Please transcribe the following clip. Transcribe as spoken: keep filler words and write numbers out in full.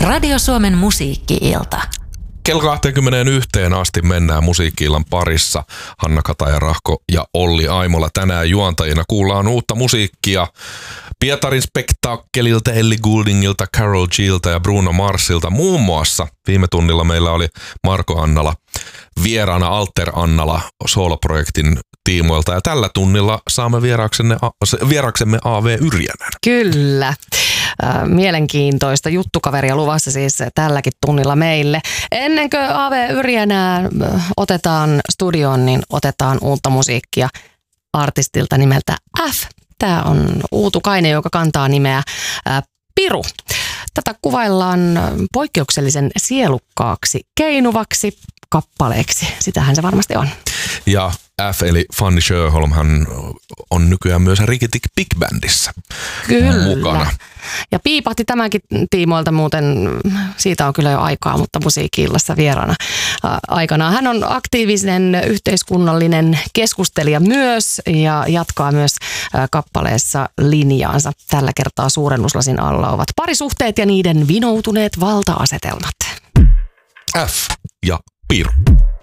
Radio Suomen musiikki-ilta. Kello kaksikymmentäyksi asti mennään musiikki-illan parissa. Hanna Kataja-Rahko ja Olli Aimola tänään juontajina. Kuullaan uutta musiikkia Pietarin Spektaakkelilta, Ellie Gouldingilta, Karol Gilta ja Bruno Marsilta muun muassa. Viime tunnilla meillä oli Marko Annala vieraana Alter Annala sooloprojektin tiimoilta. Ja tällä tunnilla saamme vieraaksemme, vieraaksemme A V Yrjänän. Kyllä. Mielenkiintoista juttukaveria luvassa siis tälläkin tunnilla meille. Ennen kuin A V Yrjänää otetaan studioon, niin otetaan uutta musiikkia artistilta nimeltä F. Tämä on uutukainen, joka kantaa nimeä Piru. Tätä kuvaillaan poikkeuksellisen sielukkaaksi, keinuvaksi kappaleeksi. Sitähän se varmasti on. Ja F eli Fanny Sjöholm, hän on nykyään myös Rikitik Big Bandissä kyllä. mukana. Ja piipahti tämänkin tiimoilta muuten, siitä on kyllä jo aikaa, mutta musiikki-illassa vieraana aikanaan. Hän on aktiivinen yhteiskunnallinen keskustelija myös ja jatkaa myös kappaleessa linjaansa. Tällä kertaa suurennuslasin alla ovat parisuhteet ja niiden vinoutuneet valta-asetelmat. F ja Piru.